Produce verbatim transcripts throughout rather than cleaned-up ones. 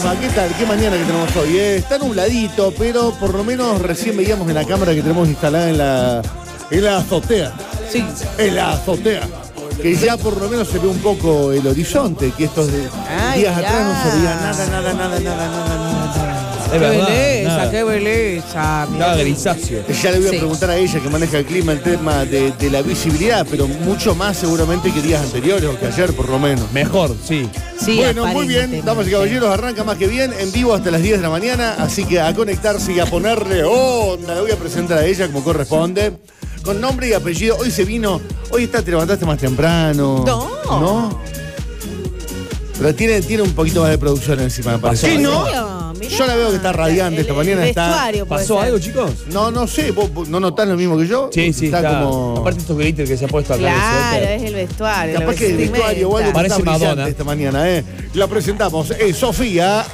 Rafa, ¿qué tal? ¿Qué mañana que tenemos hoy? Eh, está nubladito, pero por lo menos recién veíamos en la cámara que tenemos instalada en la, en la azotea. Sí. En la azotea. Que ya por lo menos se ve un poco el horizonte, que estos de- Ay, días ya. atrás no se veía nada, nada, nada, nada, nada, nada. Es Qué verdad, belleza, nada. qué belleza. Nada grisáceo. Ya le voy a Sí. preguntar a ella que maneja el clima el tema de, de la visibilidad, pero mucho más seguramente que días anteriores o que ayer por lo menos. Mejor, sí. Sí, Bueno, muy bien, aparentemente. damas y caballeros, arranca más que bien, en vivo hasta las diez de la mañana, así que a conectarse y a ponerle onda. Le voy a presentar a ella como corresponde, con nombre y apellido. Hoy se vino, hoy está, te levantaste más temprano. No. ¿No? Pero tiene, tiene un poquito más de producción encima, me parece. ¿Pasó ¿Sí, algo? no? Mirá, Yo la veo que está radiante, esta el- mañana el está- vestuario puede ¿Pasó ser. algo, chicos? No, no sé, ¿vos, vos no notás lo mismo que yo? Sí, sí, está, como... Aparte estos glitter que se ha puesto acá. Claro, en el es el vestuario. Capaz la que el vestuario o algo vestimenta. Parece está brillante Madonna. esta mañana, ¿eh? La presentamos, es Sofía.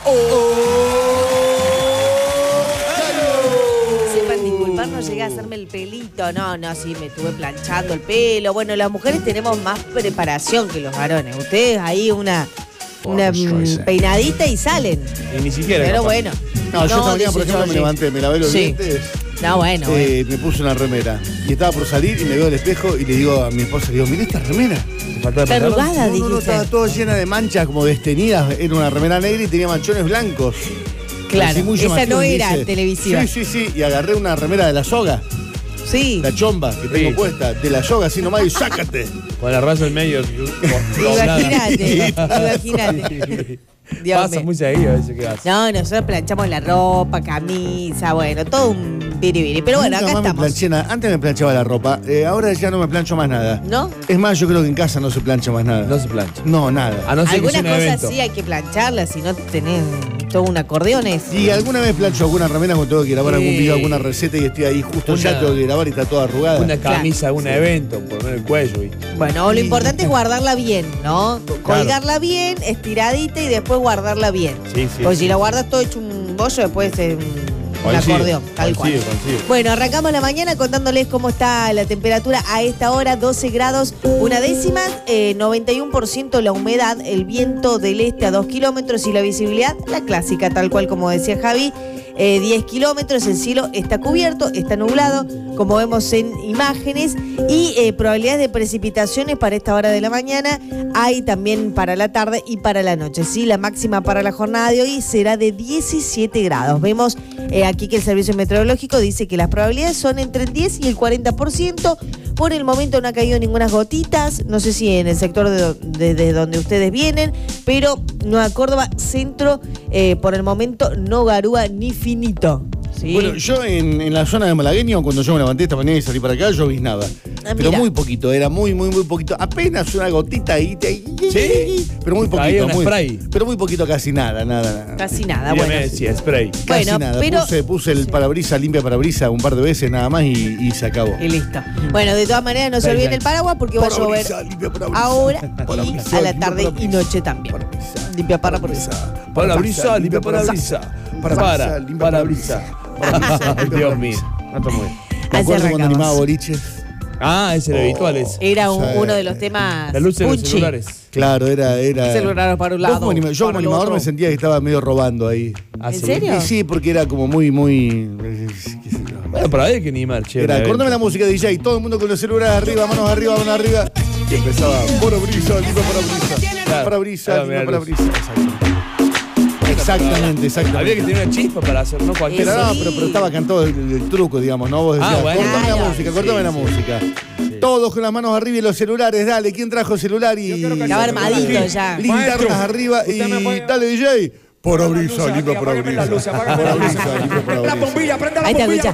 Sepan disculpar, no llegué a hacerme el pelito. No, no, sí, me estuve planchando el pelo. Bueno, las mujeres tenemos más preparación que los varones. Ustedes ahí una, una mm, peinadita y salen. Y ni siquiera. Pero capaz. bueno. No, yo esta mañana, por dice ejemplo, me Georgie. levanté, me lavé los Sí. dientes, No, bueno, eh, me puse una remera. Y estaba por salir y me veo al espejo y le digo a mi esposa, le digo, mira esta remera. ¿Te faltó de Está pantalón? arrugada, No, no, no, dijiste. estaba toda llena de manchas como destenidas. Era una remera negra y tenía manchones blancos. Claro, Así muy esa llamativo, no y era dice, televisiva. Sí, sí, sí. Y agarré una remera de la soga, Sí. la chomba que tengo Sí. puesta, de la soga así nomás y sácate. Con la raza en medio. doblada. Imagínate, imagínate. Dios Pasa mío. muy seguido eso que hace. No, nosotros planchamos la ropa, camisa, bueno, todo un biribiri. Pero bueno, Nunca acá más me estamos. planché nada. Antes me planchaba la ropa, eh, ahora ya no me plancho más nada. ¿No? Es más, yo creo que en casa no se plancha más nada. No se plancha. No, nada. A no ser que Algunas sea un cosas evento. sí hay que plancharlas, si no tenés todo un acordeón. es- Y alguna vez plancho alguna remera cuando tengo que grabar algún Sí. video, alguna receta y estoy ahí justo ya Una- tengo que grabar y está toda arrugada. Una camisa, algún evento, por lo menos el cuello. ¿viste? Bueno, lo importante es guardarla bien, ¿no? Colgarla bien, estiradita y después guardarla bien. Sí, sí. Porque si la guardas todo hecho un bollo, después es un, un Coincido, acordeón, tal cual. coincido, coincido. Bueno, arrancamos la mañana contándoles cómo está la temperatura a esta hora, doce grados, una décima, eh, noventa y uno por ciento la humedad, el viento del este a dos kilómetros y la visibilidad, la clásica, tal cual como decía Javi, eh, diez kilómetros, el cielo está cubierto, está nublado, como vemos en imágenes, y eh, probabilidades de precipitaciones para esta hora de la mañana, hay también para la tarde y para la noche. Sí, la máxima para la jornada de hoy será de diecisiete grados. Vemos eh, aquí que el Servicio Meteorológico dice que las probabilidades son entre el diez y el cuarenta por ciento. Por el momento no ha caído ninguna gotitas, no sé si en el sector de, do- de- de donde ustedes vienen, pero Nueva Córdoba, centro, eh, por el momento no garúa ni finito. ¿sí? Bueno, yo en, en la zona de Malagueño, cuando yo me levanté esta mañana y salí para acá, lloviznaba. Ah, pero mira. muy poquito, era muy, muy, muy poquito. Apenas una gotita ahí. te- ¿Sí? Pero muy Caía poquito. un muy, spray. Pero muy poquito, casi nada, nada, nada. Casi nada, Dígame bueno. si es spray. Casi Bueno, nada. pero- Puse, puse el parabrisa, limpia parabrisa un par de veces nada más y, y se acabó. Y listo. Bueno, de todas maneras no se olviden el paraguas porque va a llover Parabrisa, limpia parabrisa. ahora y Parabrisa, a la limpia tarde y parabrisa. noche también. Parabrisa. Limpia para por eso. Para la brisa, limpia para la brisa. Para, limpia para brisa. Dios mío. No está muy bien. ¿Te Así acuerdas cuando arrancamos. animaba boliches? Ah, ese era Oh. habitual ese. Era un- Sí. uno de los temas. La luz de los punchi. celulares. Claro, era. era... Celulares para un Vos lado, como anima- yo para como el animador otro. me sentía que estaba medio robando ahí. Ah, ¿En sí. serio? Y sí, porque era como muy, muy. qué sé yo. Bueno, pero hay que animar, che. Era, un cortame la evento. música, D J, todo el mundo con los celulares arriba, manos arriba, manos arriba. Y empezaba, parabrisa, limpia parabrisa. Claro. Parabrisa, Claro, limpia mira, parabrisa. Exactamente, exactamente. Había que tener una chispa para hacer, no cualquier. Pero no, Sí. pero, pero estaba cantado el, el truco, digamos, ¿no? Vos decías, Ah, bueno. cortame la Claro. música, cortame Sí, la sí. música. Todos con las manos arriba y los celulares, dale, ¿quién trajo celular? Y Estaba armadito ya. linternas arriba y dale, D J. Parabrisa, limpia parabrisa. Parabrisa, limpia La parabrisa. bombilla, prenda la Ahí está, bombilla. escucha.